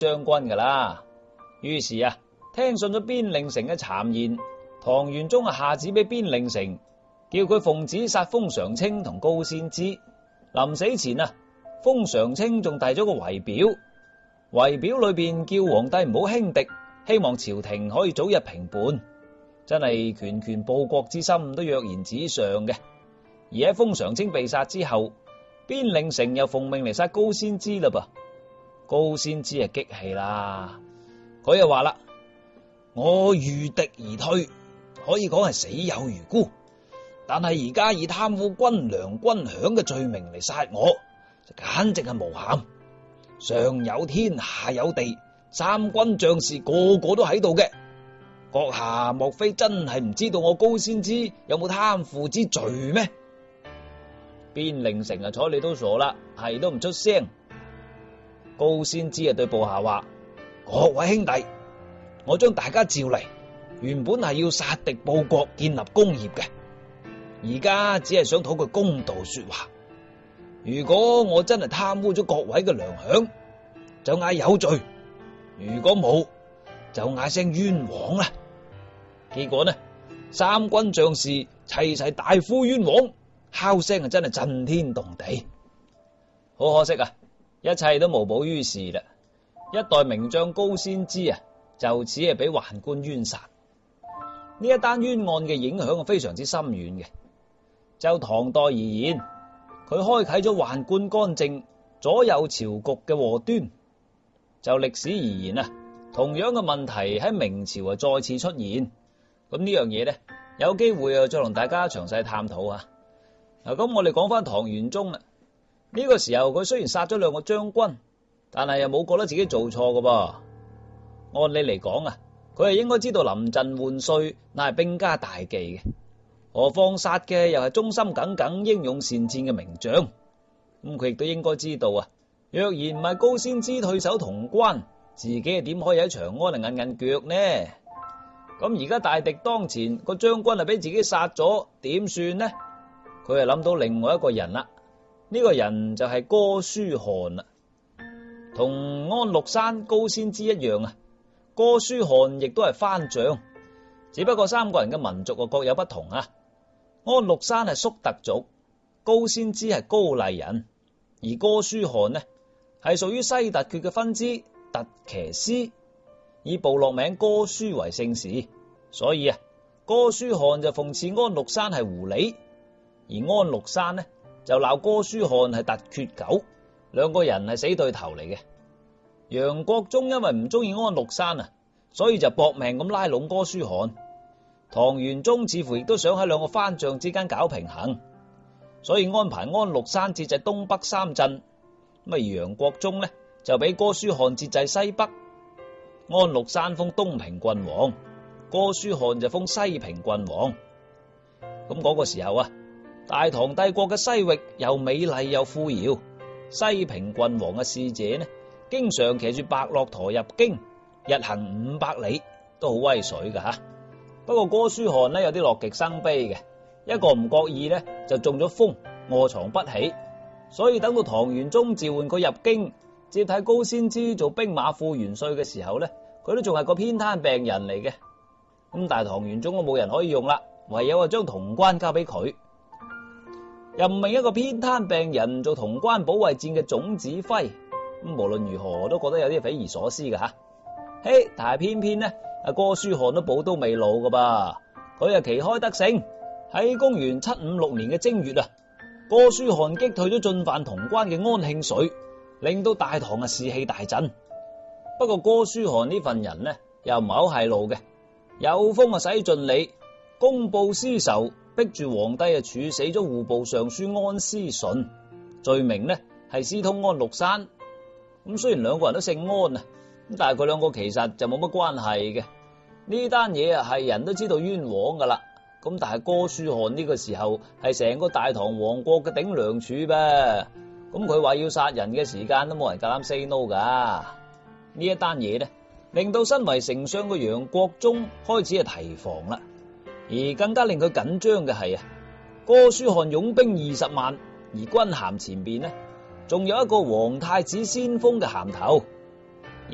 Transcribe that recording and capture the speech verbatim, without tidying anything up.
將軍噶啦。於是啊，聽信咗邊令城嘅讒言，唐玄宗啊下旨俾邊令城，叫佢奉旨殺封常清同高仙芝。臨死前啊，封常清仲遞咗個遺表，遺表裏邊叫皇帝唔好輕敵，希望朝廷可以早日平叛。真係拳拳報國之心都躍然紙上嘅。而喺封常清被殺之後，邊令城又奉命嚟殺高仙芝啦噃。高仙芝啊激氣啦，佢又話啦：我遇敵而退，可以講係死有餘辜。但係而家以貪污軍糧軍餉嘅罪名嚟殺我，就簡直係誣陷。上有天下有地，三軍將士個個都喺度嘅，閣下莫非真係唔知道我高仙芝有冇貪腐之罪咩？邊令城啊睬你都傻啦，係都唔出聲。高仙芝啊對部下話：各位兄弟，我將大家召嚟，原本係要殺敵報國，建立功業嘅，而家只係想討個公道說話。如果我真係貪污咗各位嘅糧餉，就嗌有罪；如果冇，就嗌聲冤枉啦。結果呢，三軍將士齊齊大呼冤枉，敲聲啊真係震天動地。好可惜啊，一切都無補於事啦。一代名將高仙芝啊，就此係俾宦官冤殺。呢一單冤案嘅影響非常之深遠嘅。就唐代而言，佢開啟咗宦官干政、左右朝局嘅禍端。就歷史而言啊，同樣嘅問題喺明朝啊再次出現。咁呢樣嘢呢，有機會啊再同大家詳細探討啊。嗱，咁我哋講翻唐玄宗啦。呢個時候佢雖然殺咗兩個將軍，但係又冇覺得自己做錯㗎噃。按理嚟講啊，佢係應該知道臨陣換帥乃係兵家大忌嘅。何況殺嘅又係忠心耿耿、英勇善戰嘅名將，咁佢亦都應該知道啊。若然唔係高仙芝退守潼關，自己係點可以喺長安嚟韌韌腳呢？咁而家大敵當前，個將軍係俾自己殺咗，點算呢？佢係諗到另外一個人啦，呢、這個人就係哥舒翰啦。同安祿山、高仙芝一樣啊，哥舒翰亦都係番將，只不過三個人嘅民族各有不同啊。安祿山係粟特族，高仙芝係高麗人，而哥舒翰呢係屬於西突厥嘅分支突騎師，以部落名哥舒為姓氏，所以啊，哥舒翰就諷刺安祿山係狐狸，而安祿山呢就鬧哥舒翰係突厥狗，兩個人係死對頭嚟嘅。楊國忠因為唔中意安祿山啊，所以就搏命咁拉攏哥舒翰。唐玄宗似乎亦都想喺兩個番將之間搞平衡，所以安排安祿山節制東北三鎮，咁啊楊國忠呢就俾哥舒翰節制西北。安祿山封東平郡王，哥舒翰就封西平郡王。咁嗰個時候啊，大唐帝國嘅西域又美麗又富饒，西平郡王嘅使者呢，經常騎住白駱駝入京，日行五百里，都好威水噶吓。不過哥舒翰呢有啲樂極生悲嘅，一個唔覺意呢就中咗風，臥床不起，所以等到唐玄宗召喚佢入京接替高仙芝做兵馬副元帥嘅時候呢，佢都仲係個偏癱病人嚟嘅。咁但係唐玄宗都冇人可以用啦，唯有啊將潼關交俾佢，任命一個偏癱病人做潼關保衛戰嘅總指揮。咁無論如何都覺得有啲匪夷所思嘅吓。嘿，但係偏偏呢，阿哥舒翰都寶刀未老噶噃，佢啊旗開得勝。喺公元七五六年嘅正月啊，哥舒翰擊退咗進犯潼關嘅安慶水，令到大唐啊士氣大振。不過哥舒翰呢份人呢又唔係好係路嘅，有風啊使盡理，公報私仇，逼住皇帝啊處死咗戶部尚書安思純，罪名呢係私通安祿山。咁雖然兩個人都姓安啊，但係佢兩個其實就冇乜關係嘅。呢單嘢啊係人都知道冤枉噶啦。咁但係哥舒翰呢個時候係成個大唐王國嘅頂梁柱噃，咁佢話要殺人嘅時間都冇人夠膽 say no 噶。呢一單嘢呢，令到身為丞相嘅楊國忠開始係提防啦。而更加令佢緊張嘅係啊，哥舒翰擁兵二十萬，而軍銜前邊呢仲有一個皇太子先鋒嘅銜頭，